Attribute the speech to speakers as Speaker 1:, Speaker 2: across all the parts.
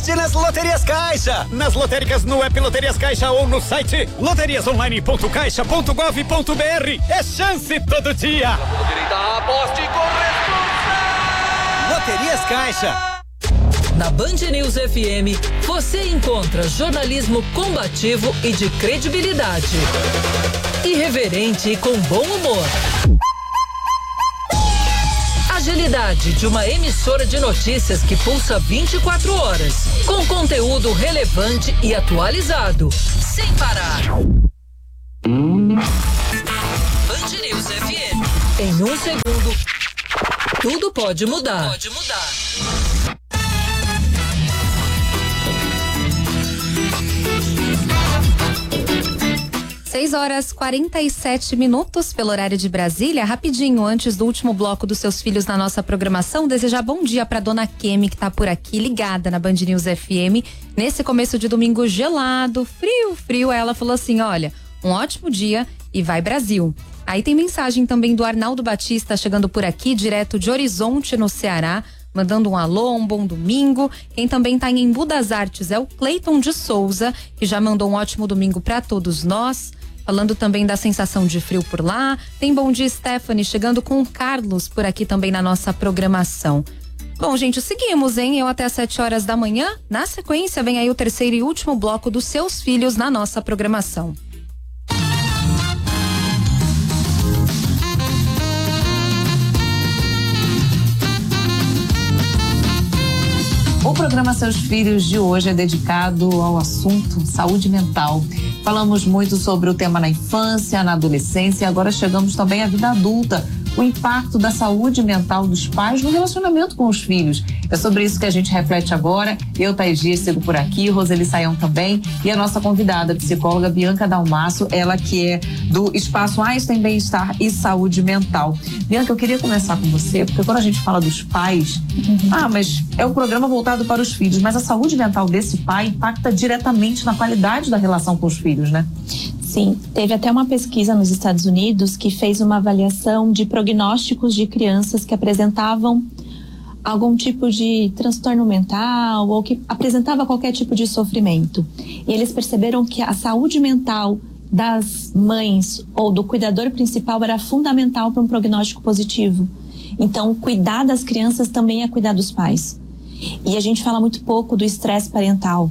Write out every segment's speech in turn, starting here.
Speaker 1: sorte nas Loterias Caixa. Nas lotéricas, no app Loterias Caixa ou no site loteriasonline.caixa.gov.br. É chance todo dia.
Speaker 2: Aposte com responsa.
Speaker 1: Loterias Caixa.
Speaker 3: Na Band News FM, você encontra jornalismo combativo e de credibilidade. Irreverente e com bom humor. Agilidade de uma emissora de notícias que pulsa 24 horas, com conteúdo relevante e atualizado, sem parar. Band News FM. Em um segundo, tudo pode mudar.
Speaker 4: 6h47 pelo horário de Brasília. Rapidinho, antes do último bloco dos seus filhos na nossa programação, desejar bom dia pra dona Kemi, que tá por aqui, ligada na Band News FM. Nesse começo de domingo gelado, frio, ela falou assim, olha, um ótimo dia e vai Brasil. Aí tem mensagem também do Arnaldo Batista chegando por aqui, direto de Horizonte, no Ceará, mandando um alô, um bom domingo. Quem também tá em Embu das Artes é o Cleiton de Souza, que já mandou um ótimo domingo pra todos nós. Falando também da sensação de frio por lá. Tem bom dia, Stephanie, chegando com o Carlos por aqui também na nossa programação. Bom, gente, seguimos, hein? Eu até às 7h da manhã. Na sequência, vem aí o terceiro e último bloco dos seus filhos na nossa programação.
Speaker 5: O programa Seus Filhos de hoje é dedicado ao assunto saúde mental. Falamos muito sobre o tema na infância, na adolescência e agora chegamos também à vida adulta. O impacto da saúde mental dos pais no relacionamento com os filhos. É sobre isso que a gente reflete agora. Eu, Thaís Dias, sigo por aqui, Roseli Saião também, e a nossa convidada, a psicóloga Bianca Dalmasso, ela que é do Espaço Einstein Bem-Estar e Saúde Mental. Bianca, eu queria começar com você, porque quando a gente fala dos pais, mas é um programa voltado para os filhos, mas a saúde mental desse pai impacta diretamente na qualidade da relação com os filhos, né?
Speaker 6: Sim, teve até uma pesquisa nos Estados Unidos que fez uma avaliação de prognósticos de crianças que apresentavam algum tipo de transtorno mental ou que apresentava qualquer tipo de sofrimento. E eles perceberam que a saúde mental das mães ou do cuidador principal era fundamental para um prognóstico positivo. Então, cuidar das crianças também é cuidar dos pais. E a gente fala muito pouco do estresse parental.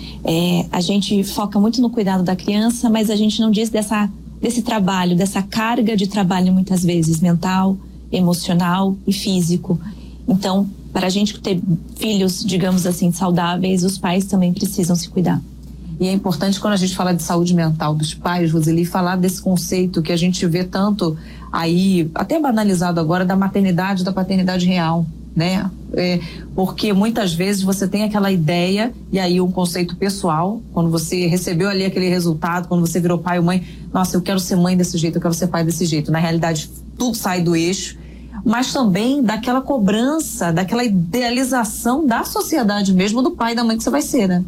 Speaker 6: A gente foca muito no cuidado da criança, mas a gente não diz desse trabalho, dessa carga de trabalho muitas vezes, mental, emocional e físico. Então, para a gente ter filhos, digamos assim, saudáveis, os pais também precisam se cuidar.
Speaker 5: E é importante quando a gente fala de saúde mental dos pais, Roseli, falar desse conceito que a gente vê tanto aí, até banalizado agora, da maternidade, da paternidade real, né? Porque muitas vezes você tem aquela ideia e aí um conceito pessoal, quando você recebeu ali aquele resultado, quando você virou pai ou mãe, nossa, eu quero ser mãe desse jeito, eu quero ser pai desse jeito. Na realidade, tudo sai do eixo, mas também daquela cobrança, daquela idealização da sociedade mesmo, do pai e da mãe que você vai ser, né?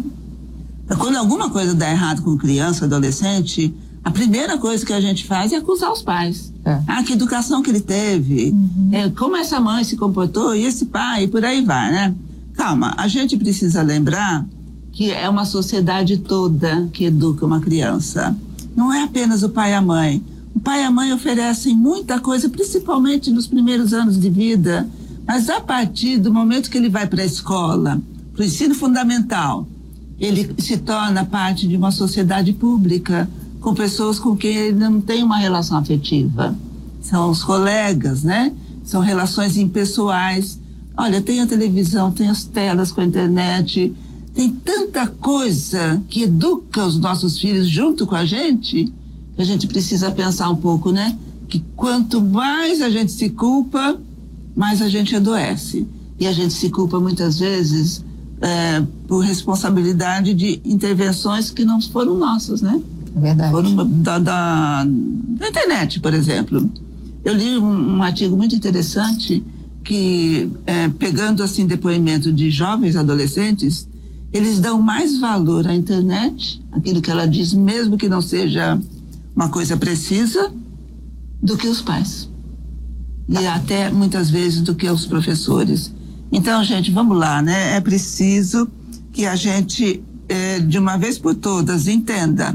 Speaker 7: Quando alguma coisa dá errado com criança, adolescente, a primeira coisa que a gente faz é acusar os pais. Que educação que ele teve, como essa mãe se comportou e esse pai, e por aí vai, né? Calma, a gente precisa lembrar que é uma sociedade toda que educa uma criança. Não é apenas o pai e a mãe. O pai e a mãe oferecem muita coisa, principalmente nos primeiros anos de vida, mas a partir do momento que ele vai para a escola, para o ensino fundamental, ele se torna parte de uma sociedade pública, com pessoas com quem ele não tem uma relação afetiva. São os colegas, né? São relações impessoais. Olha, tem a televisão, tem as telas com a internet, tem tanta coisa que educa os nossos filhos junto com a gente, que a gente precisa pensar um pouco, né? Que quanto mais a gente se culpa, mais a gente adoece. E a gente se culpa muitas vezes por responsabilidade de intervenções que não foram nossas, né?
Speaker 5: Verdade.
Speaker 7: Da internet, por exemplo. Eu li um artigo muito interessante que, pegando assim depoimento de jovens adolescentes, eles dão mais valor à internet, aquilo que ela diz, mesmo que não seja uma coisa precisa, do que os pais. E até muitas vezes do que os professores. Então, gente, vamos lá, né? É preciso que a gente, de uma vez por todas, entenda.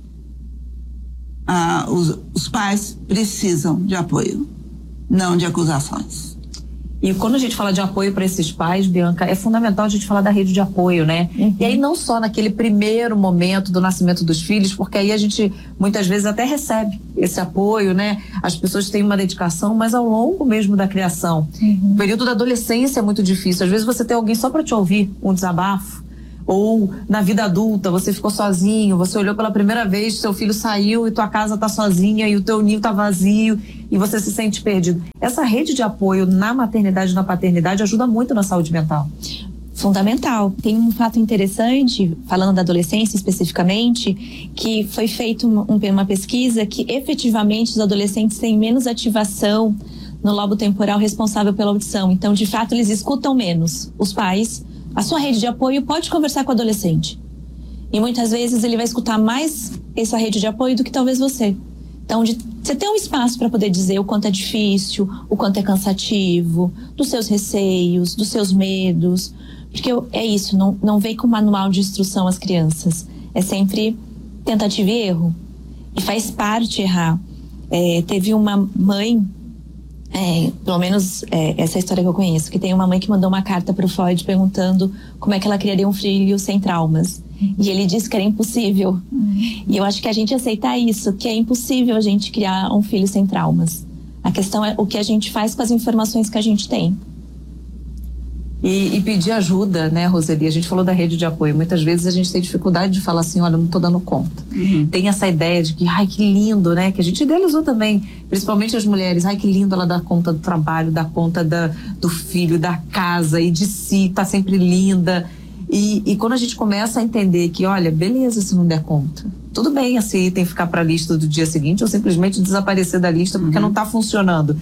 Speaker 7: Os pais precisam de apoio, não de acusações.
Speaker 5: E quando a gente fala de apoio para esses pais, Bianca, é fundamental a gente falar da rede de apoio, né? E aí não só naquele primeiro momento do nascimento dos filhos, porque aí a gente muitas vezes até recebe esse apoio, né? As pessoas têm uma dedicação, mas ao longo mesmo da criação. O período da adolescência é muito difícil. Às vezes você tem alguém só para te ouvir, um desabafo. Ou na vida adulta, você ficou sozinho, você olhou pela primeira vez, seu filho saiu e tua casa tá sozinha e o teu ninho tá vazio e você se sente perdido. Essa rede de apoio na maternidade e na paternidade ajuda muito na saúde mental.
Speaker 6: Fundamental. Tem um fato interessante, falando da adolescência especificamente, que foi feita uma pesquisa que efetivamente os adolescentes têm menos ativação no lobo temporal responsável pela audição. Então, de fato, eles escutam menos. Os pais, a sua rede de apoio pode conversar com o adolescente. E muitas vezes ele vai escutar mais essa rede de apoio do que talvez você. Então, você tem um espaço para poder dizer o quanto é difícil, o quanto é cansativo, dos seus receios, dos seus medos. Porque é isso, não vem com manual de instrução às crianças. É sempre tentativa e erro. E faz parte errar. Teve uma mãe, pelo menos essa é a história que eu conheço, que tem uma mãe que mandou uma carta para o Freud perguntando como é que ela criaria um filho sem traumas. E ele disse que era impossível. E eu acho que a gente aceitar isso, que é impossível a gente criar um filho sem traumas. A questão é o que a gente faz com as informações que a gente tem.
Speaker 5: E pedir ajuda, né, Roseli? A gente falou da rede de apoio. Muitas vezes a gente tem dificuldade de falar assim, olha, eu não tô dando conta. Tem essa ideia de que, ai, que lindo, né? Que a gente idealizou também, principalmente as mulheres. Ai, que lindo ela dar conta do trabalho, dar conta do filho, da casa e de si, tá sempre linda. E quando a gente começa a entender que, olha, beleza se não der conta. Tudo bem esse item ficar para a lista do dia seguinte ou simplesmente desaparecer da lista porque não tá funcionando.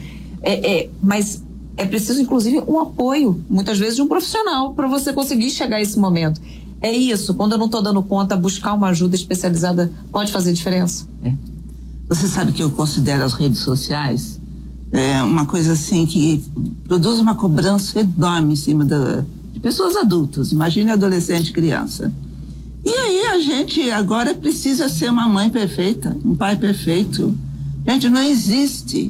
Speaker 5: Mas é preciso, inclusive, um apoio, muitas vezes, de um profissional para você conseguir chegar a esse momento. É isso, quando eu não estou dando conta, buscar uma ajuda especializada pode fazer diferença?
Speaker 7: Você sabe que eu considero as redes sociais uma coisa assim que produz uma cobrança enorme em cima de pessoas adultas, imagine adolescente, criança. E aí a gente agora precisa ser uma mãe perfeita, um pai perfeito. Gente, não existe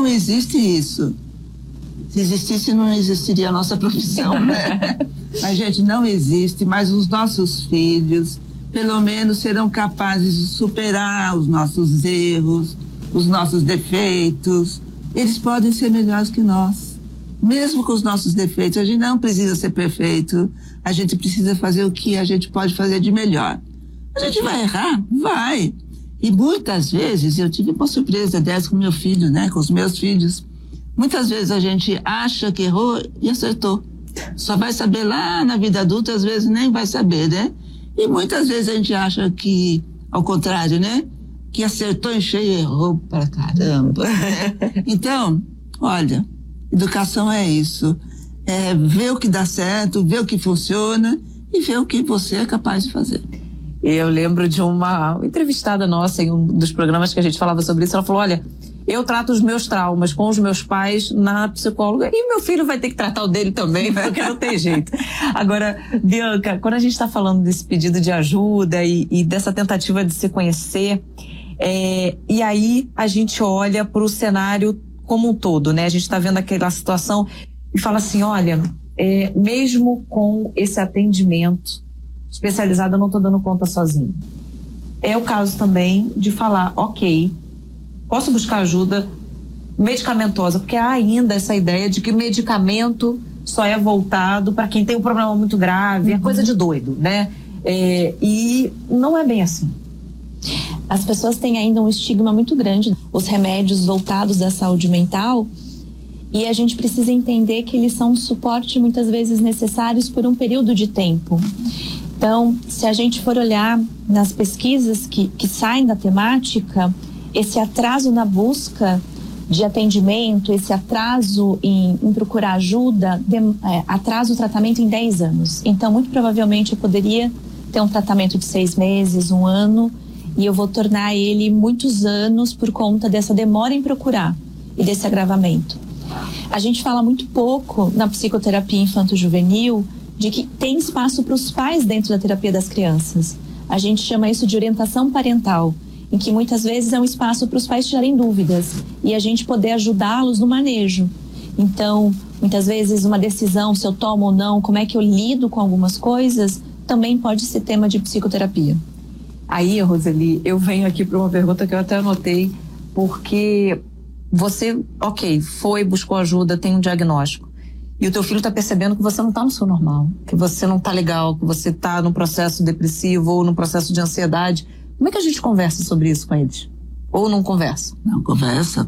Speaker 7: isso. Se existisse, não existiria a nossa profissão, né? Mas, gente, não existe, mas os nossos filhos, pelo menos, serão capazes de superar os nossos erros, os nossos defeitos. Eles podem ser melhores que nós. Mesmo com os nossos defeitos, a gente não precisa ser perfeito. A gente precisa fazer o que a gente pode fazer de melhor. A gente vai errar? Vai. E muitas vezes, eu tive uma surpresa dessa com meu filho, né? Com os meus filhos. Muitas vezes a gente acha que errou e acertou. Só vai saber lá na vida adulta, às vezes nem vai saber, né? E muitas vezes a gente acha que, ao contrário, né? Que acertou em cheio e errou pra caramba. Então, olha, educação é isso. É ver o que dá certo, ver o que funciona e ver o que você é capaz de fazer.
Speaker 5: Eu lembro de uma entrevistada nossa em um dos programas que a gente falava sobre isso. Ela falou, olha, eu trato os meus traumas com os meus pais na psicóloga e meu filho vai ter que tratar o dele também, porque não tem jeito. Agora, Bianca, quando a gente está falando desse pedido de ajuda e dessa tentativa de se conhecer, e aí a gente olha para o cenário como um todo, né? A gente está vendo aquela situação e fala assim, olha, mesmo com esse atendimento especializado, eu não estou dando conta sozinho. É o caso também de falar, ok, posso buscar ajuda medicamentosa, porque há ainda essa ideia de que medicamento só é voltado para quem tem um problema muito grave, é coisa de doido, né? E não é bem assim.
Speaker 6: As pessoas têm ainda um estigma muito grande, os remédios voltados à saúde mental, e a gente precisa entender que eles são um suporte muitas vezes necessários por um período de tempo. Então, se a gente for olhar nas pesquisas que saem da temática, esse atraso na busca de atendimento, esse atraso em procurar ajuda, atrasa o tratamento em 10 anos. Então, muito provavelmente, eu poderia ter um tratamento de 6 meses, 1 ano, e eu vou tornar ele muitos anos por conta dessa demora em procurar e desse agravamento. A gente fala muito pouco na psicoterapia infanto-juvenil de que tem espaço para os pais dentro da terapia das crianças. A gente chama isso de orientação parental, em que muitas vezes é um espaço para os pais tirarem dúvidas e a gente poder ajudá-los no manejo. Então, muitas vezes uma decisão, se eu tomo ou não, como é que eu lido com algumas coisas, também pode ser tema de psicoterapia.
Speaker 5: Aí, Roseli, eu venho aqui para uma pergunta que eu até anotei, porque você, buscou ajuda, tem um diagnóstico, e o teu filho está percebendo que você não está no seu normal, que você não está legal, que você está num processo depressivo ou num processo de ansiedade. Como é que a gente conversa sobre isso com eles? Ou não conversa?
Speaker 7: Não, conversa.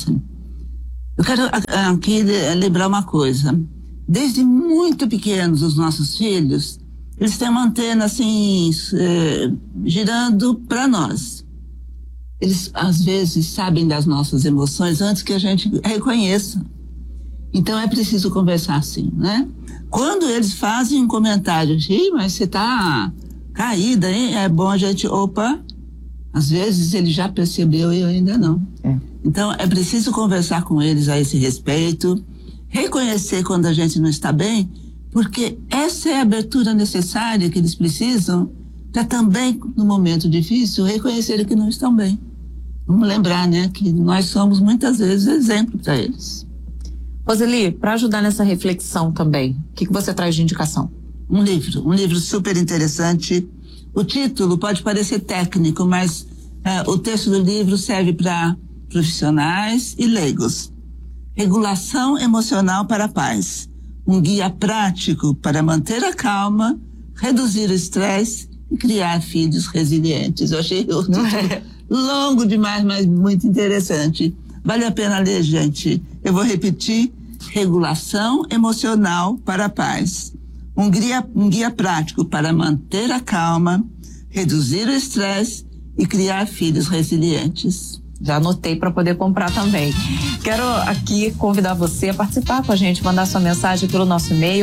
Speaker 7: Eu quero aqui lembrar uma coisa. Desde muito pequenos, os nossos filhos, eles têm uma antena assim, girando para nós. Eles, às vezes, sabem das nossas emoções antes que a gente reconheça. Então, é preciso conversar assim, né? Quando eles fazem um comentário, mas você tá caída, hein? É bom a gente, às vezes ele já percebeu e eu ainda não. Então, é preciso conversar com eles a esse respeito, reconhecer quando a gente não está bem, porque essa é a abertura necessária que eles precisam para também, no momento difícil, reconhecerem que não estão bem. Vamos lembrar, né, que nós somos muitas vezes exemplo para eles.
Speaker 5: Roseli, para ajudar nessa reflexão também, o que você traz de indicação?
Speaker 7: Um livro super interessante. O título pode parecer técnico, mas o texto do livro serve para profissionais e leigos. Regulação Emocional para a Paz. Um guia prático para manter a calma, reduzir o estresse e criar filhos resilientes. Eu achei o título longo demais, mas muito interessante. Vale a pena ler, gente. Eu vou repetir: Regulação Emocional para a Paz. Um guia prático para manter a calma, reduzir o estresse e criar filhos resilientes.
Speaker 5: Já anotei para poder comprar também. Quero aqui convidar você a participar com a gente, mandar sua mensagem pelo nosso e-mail,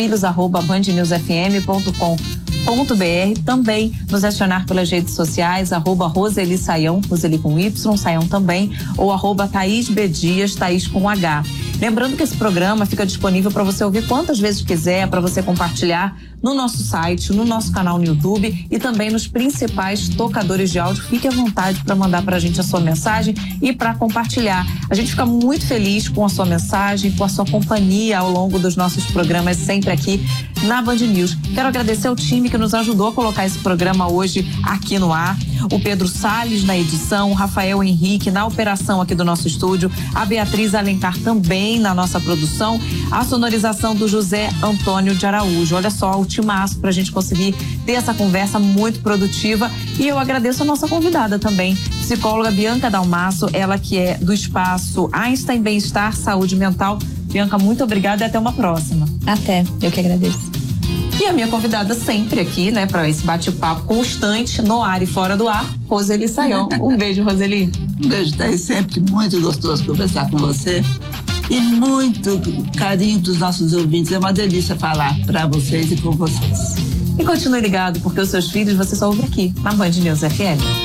Speaker 5: seusfilhos@bandnewsfm.com.br, também nos acionar pelas redes sociais, @Roseli Saião, Roseli com Y, Saião também, ou @Thaís B. Dias, Thaís com H. Lembrando que esse programa fica disponível para você ouvir quantas vezes quiser, para você compartilhar no nosso site, no nosso canal no YouTube e também nos principais tocadores de áudio. Fique à vontade para mandar para a gente a sua mensagem e para compartilhar. A gente fica muito feliz com a sua mensagem, com a sua companhia ao longo dos nossos programas, sempre aqui na Band News. Quero agradecer ao time que nos ajudou a colocar esse programa hoje aqui no ar. O Pedro Salles na edição, o Rafael Henrique na operação aqui do nosso estúdio, a Beatriz Alencar também na nossa produção, a sonorização do José Antônio de Araújo. Olha só, o timaço pra gente conseguir ter essa conversa muito produtiva. E eu agradeço a nossa convidada também, psicóloga Bianca Dalmasso, ela que é do espaço Einstein Bem-Estar Saúde Mental. Bianca, muito obrigada e até uma próxima.
Speaker 6: Até, eu que agradeço.
Speaker 5: E a minha convidada sempre aqui, né, para esse bate-papo constante, no ar e fora do ar, Roseli Saião. Um beijo, Roseli.
Speaker 7: Um beijo, Thaís. Sempre muito gostoso conversar com você. E muito carinho dos nossos ouvintes. É uma delícia falar para vocês e com vocês.
Speaker 5: E continue ligado, porque os seus filhos você só ouve aqui, na Band News FM.